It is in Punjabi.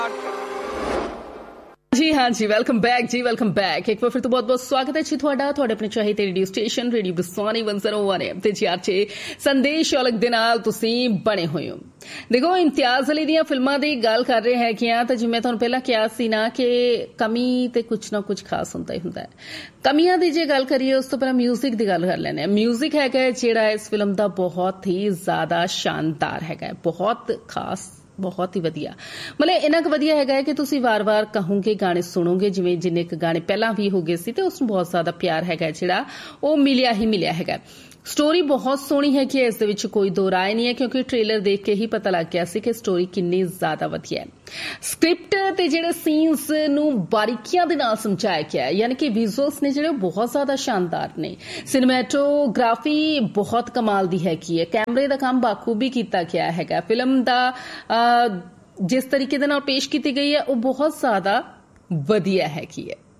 जी वेलकम बैक एक बार फिर तो बहुत बहुत स्वागत है जी ਤੁਹਾਡਾ ਤੁਹਾਡੇ ਆਪਣੇ ਚਾਹੇ ਤੇ ਰੇਡੀਓ ਸਟੇਸ਼ਨ ਰੇਡੀਓ ਬਸਵਾਨੀ 101 ਤੇ ਜੀ ਅੱਜ ਸੰਦੇਸ਼ ਔਲਖ ਦੇ ਨਾਲ ਤੁਸੀਂ ਬਣੇ ਹੋਏ ਹੋ। ਦੇਖੋ ਇਮਤਿਆਜ਼ ਅਲੀ ਦੀਆਂ ਫਿਲਮਾਂ ਦੀ ਗੱਲ ਕਰ ਰਹੇ ਹੈਗੇ ਆ ਤਾਂ ਜਿਵੇਂ ਤੁਹਾਨੂੰ ਪਹਿਲਾਂ ਕਿਹਾ ਸੀ ਨਾ ਕਿ ਕਮੀ ਤੇ ਕੁਝ ਨਾ ਕੁਝ ਖਾਸ ਹੁੰਦਾ ਹੀ ਹੁੰਦਾ ਹੈ। ਕਮੀਆਂ ਦੀ ਜੇ ਗੱਲ ਕਰੀਏ ਉਸ ਤੋਂ ਪਹਿਲਾਂ ਮਿਊਜ਼ਿਕ ਦੀ ਗੱਲ ਕਰ ਲੈਣੇ ਆ। ਮਿਊਜ਼ਿਕ ਹੈਗਾ ਜਿਹੜਾ ਇਸ ਫਿਲਮ ਦਾ ਬਹੁਤ ਹੀ ਜ਼ਿਆਦਾ ਸ਼ਾਨਦਾਰ ਹੈਗਾ, ਬਹੁਤ ਖਾਸ, ਬਹੁਤ ਹੀ ਵਧੀਆ। ਮਤਲਬ ਇੰਨਾ ਕੁ ਵਧੀਆ ਹੈਗਾ ਕਿ ਤੁਸੀਂ ਵਾਰ-ਵਾਰ ਕਹੋਗੇ, ਗਾਣੇ ਸੁਣੋਗੇ ਜਿਵੇਂ ਜਿੰਨੇ ਕੁ ਗਾਣੇ ਪਹਿਲਾਂ ਵੀ ਹੋ ਗਏ ਸੀ ਤੇ ਉਸ ਨੂੰ ਬਹੁਤ ਜ਼ਿਆਦਾ ਪਿਆਰ ਹੈਗਾ ਜਿਹੜਾ ਉਹ ਮਿਲਿਆ ਹੈਗਾ। ਸਟੋਰੀ ਬਹੁਤ ਸੋਹਣੀ ਹੈ ਕਿ ਇਸ ਦੇ ਵਿੱਚ ਕੋਈ ਦੋ ਰਾਏ ਨਹੀਂ ਹੈ ਕਿਉਂਕਿ ਟ੍ਰੇਲਰ ਦੇਖ ਕੇ ਹੀ ਪਤਾ ਲੱਗ ਗਿਆ ਸੀ ਕਿ ਸਟੋਰੀ ਕਿੰਨੀ ਜ਼ਿਆਦਾ ਵਧੀਆ ਹੈ। ਸਕ੍ਰਿਪਟ ਤੇ ਜਿਹੜੇ ਸੀਨਸ ਨੂੰ ਬਾਰੀਕੀਆਂ ਦੇ ਨਾਲ ਸਮਝਾਇਆ ਗਿਆ ਹੈ, ਯਾਨੀ ਕਿ ਵਿਜ਼ੂਅਲਸ ਨੇ ਜਿਹੜੇ ਬਹੁਤ ਜ਼ਿਆਦਾ ਸ਼ਾਨਦਾਰ ਨੇ। ਸਿਨੇਮੈਟੋਗ੍ਰਾਫੀ ਬਹੁਤ ਕਮਾਲ ਦੀ ਹੈਗੀ ਹੈ, ਕੈਮਰੇ ਦਾ ਕੰਮ ਬਾਖੂਬੀ ਕੀਤਾ ਗਿਆ ਹੈਗਾ। ਫਿਲਮ ਦਾ ਜਿਸ ਤਰੀਕੇ ਦੇ ਨਾਲ ਪੇਸ਼ ਕੀਤੀ ਗਈ ਹੈ ਉਹ ਬਹੁਤ ਜ਼ਿਆਦਾ ਵਧੀਆ ਹੈਗੀ ਹੈ।